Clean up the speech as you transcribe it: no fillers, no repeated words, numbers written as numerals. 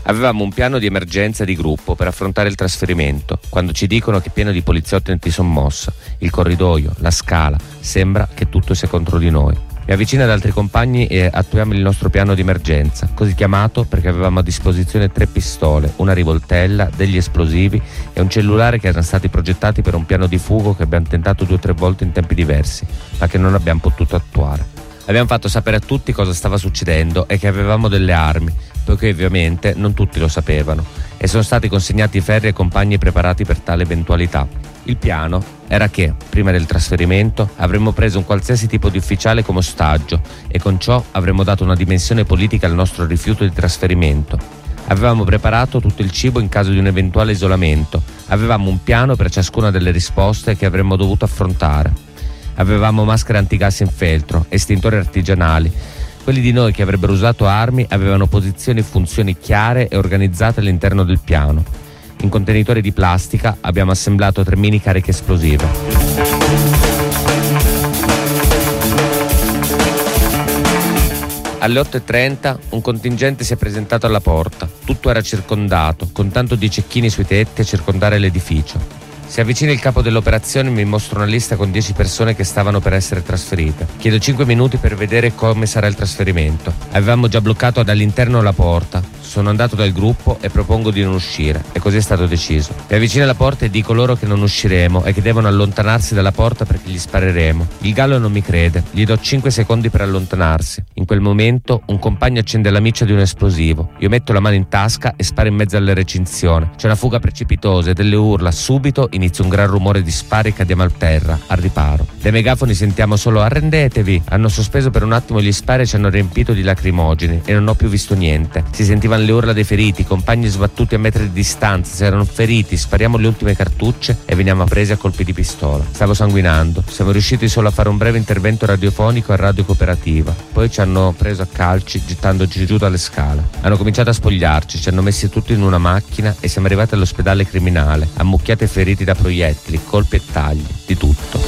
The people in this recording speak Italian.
Avevamo un piano di emergenza di gruppo per affrontare il trasferimento. Quando ci dicono che è pieno di poliziotti non ti sommossa, il corridoio, la scala, sembra che tutto sia contro di noi. Mi avvicino ad altri compagni e attuiamo il nostro piano di emergenza, così chiamato perché avevamo a disposizione 3 pistole, una rivoltella, degli esplosivi e un cellulare che erano stati progettati per un piano di fuga che abbiamo tentato 2 o 3 volte in tempi diversi, ma che non abbiamo potuto attuare. Abbiamo fatto sapere a tutti cosa stava succedendo e che avevamo delle armi, poiché ovviamente non tutti lo sapevano, e sono stati consegnati i ferri ai compagni preparati per tale eventualità. Il piano era che, prima del trasferimento, avremmo preso un qualsiasi tipo di ufficiale come ostaggio e con ciò avremmo dato una dimensione politica al nostro rifiuto di trasferimento. Avevamo preparato tutto il cibo in caso di un eventuale isolamento, avevamo un piano per ciascuna delle risposte che avremmo dovuto affrontare. Avevamo maschere antigas in feltro, estintori artigianali. Quelli di noi che avrebbero usato armi avevano posizioni e funzioni chiare e organizzate all'interno del piano. In contenitori di plastica abbiamo assemblato 3 mini cariche esplosive. Alle 8:30 un contingente si è presentato alla porta. Tutto era circondato, con tanto di cecchini sui tetti a circondare l'edificio. Si avvicina il capo dell'operazione e mi mostra una lista con 10 persone che stavano per essere trasferite. Chiedo 5 minuti per vedere come sarà il trasferimento. Avevamo già bloccato dall'interno la porta. Sono andato dal gruppo e propongo di non uscire, e così è stato deciso. Mi avvicino alla porta e dico loro che non usciremo e che devono allontanarsi dalla porta perché gli spareremo. Il gallo non mi crede, gli do 5 secondi per allontanarsi. In quel momento un compagno accende la miccia di un esplosivo. Io metto la mano in tasca e sparo in mezzo alla recinzione. C'è una fuga precipitosa e delle urla. Subito inizia un gran rumore di spari e cadiamo a terra, al riparo. Dai megafoni sentiamo solo "arrendetevi". Hanno sospeso per un attimo gli spari e ci hanno riempito di lacrimogeni e non ho più visto niente. Si sentivano le urla dei feriti, compagni sbattuti a metri di distanza. Se erano feriti, spariamo le ultime cartucce e veniamo presi a colpi di pistola. Stavo sanguinando. Siamo riusciti solo a fare un breve intervento radiofonico a Radio Cooperativa. Poi ci hanno preso a calci gettandoci giù dalle scale. Hanno cominciato a spogliarci, ci hanno messi tutti in una macchina e siamo arrivati all'ospedale criminale, ammucchiati e feriti da proiettili, colpi e tagli, di tutto.